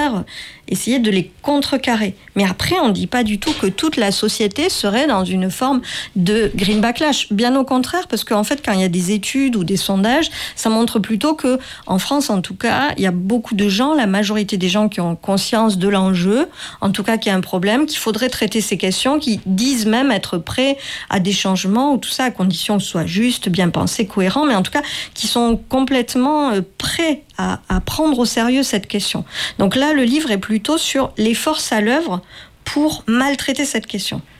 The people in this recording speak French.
contraire essayer de les contrecarrer. Mais après, on ne dit pas du tout que toute la société serait dans une forme de green backlash. Bien au contraire, parce qu'en fait, quand il y a des études ou des sondages, ça montre plutôt que, en France en tout cas, il y a beaucoup de gens, la majorité des gens qui ont conscience de l'enjeu, en tout cas qu'il y a un problème, qu'il faudrait traiter ces questions, qui disent même être prêts à des changements ou tout ça, à condition que ce soit juste, bien pensé, cohérent, mais en tout cas, qui sont complètement prêts à prendre au sérieux cette question. Donc là, le livre est plutôt sur les forces à l'œuvre pour maltraiter cette question.